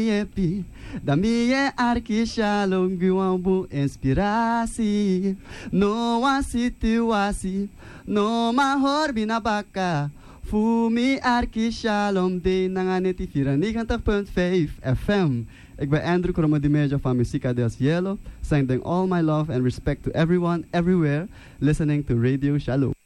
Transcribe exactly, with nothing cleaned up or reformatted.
Yepi, da minha arque shalom guambu inspiratie. No one situatie, no mahor binabaka. Fumi arque shalom de nanganeti vira negentig punt vijf F M. Ik ben Andrew Kromodimeja van Musica del Cielo, sending all my love and respect to everyone, everywhere, listening to Radio Shalom.